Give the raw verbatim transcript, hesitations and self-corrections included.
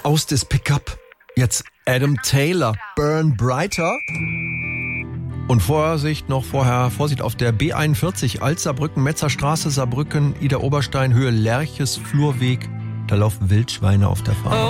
Aus des Pickup. Jetzt Adam Taylor, Burn Brighter. Und Vorsicht noch vorher, Vorsicht auf der B einundvierzig, Alt-Saarbrücken, Metzerstraße, Saarbrücken, Ida Oberstein, Höhe Lerches, Flurweg. Da laufen Wildschweine auf der Fahrbahn.